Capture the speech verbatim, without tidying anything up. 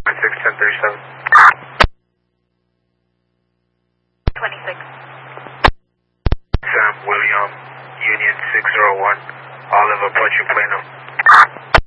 six ten thirty-seven. twenty-six. Sam William, Union six zero one, Olive approaching Plano.